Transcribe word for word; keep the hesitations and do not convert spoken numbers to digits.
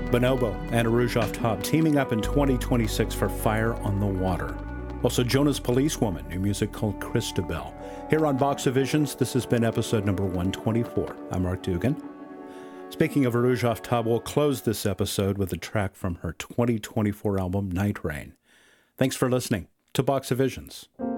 Bonobo and Arouge Aftab teaming up in twenty twenty-six for Fire on the Water. Also, Jonas Policewoman, new music called Christabel. Here on Box of Visions, this has been episode number one twenty-four. I'm Mark Dugan. Speaking of Arouge Aftab, we'll close this episode with a track from her twenty twenty-four album, Night Rain. Thanks for listening to Box of Visions.